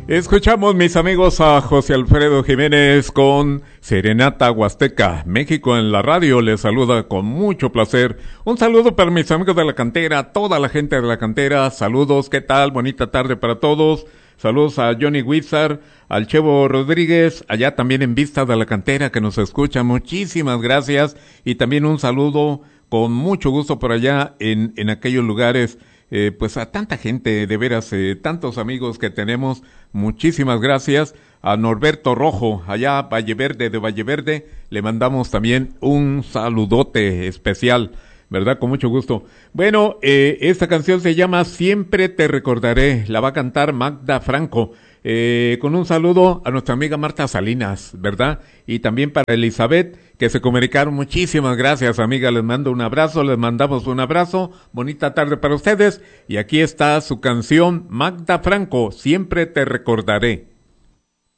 Escuchamos, mis amigos, a José Alfredo Jiménez con Serenata Huasteca. México en la radio les saluda con mucho placer. Un saludo para mis amigos de la cantera, toda la gente de la cantera. Saludos, ¿qué tal? Bonita tarde para todos. Saludos a Johnny Wizard, al Chevo Rodríguez, allá también en Vista de la Cantera que nos escucha. Muchísimas gracias. Y también un saludo con mucho gusto por allá en aquellos lugares. Pues a tanta gente, de veras, tantos amigos que tenemos, muchísimas gracias. A Norberto Rojo, allá de Valle Verde, le mandamos también un saludote especial, ¿verdad? Con mucho gusto. Bueno, esta canción se llama Siempre te recordaré, la va a cantar Magda Franco. Con un saludo a nuestra amiga Marta Salinas, ¿verdad? Y también para Elizabeth, que se comunicaron. Muchísimas gracias, amiga, les mando un abrazo, les mandamos un abrazo, bonita tarde para ustedes, y aquí está su canción, Magda Franco, Siempre te recordaré.